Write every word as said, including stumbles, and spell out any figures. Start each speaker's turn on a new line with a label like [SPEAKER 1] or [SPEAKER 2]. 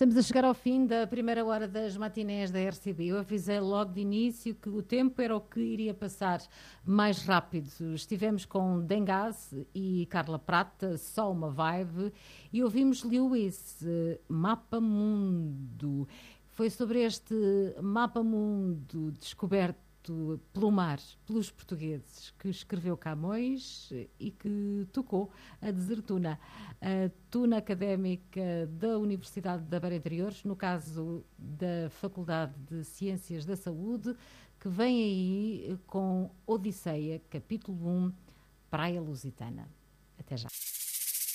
[SPEAKER 1] Estamos a chegar ao fim da primeira hora das matinés da R C B. Eu avisei logo de início que o tempo era o que iria passar mais rápido. Estivemos com Dengaz e Carla Prata, Só Uma Vibe, e ouvimos Lewis, Mapa Mundo. Foi sobre este Mapa Mundo descoberto pelo mar, pelos portugueses, que escreveu Camões e que tocou a Desertuna, a tuna académica da Universidade da Beira Interior, no caso da Faculdade de Ciências da Saúde, que vem aí com Odisseia, capítulo um, Praia Lusitana. Até já.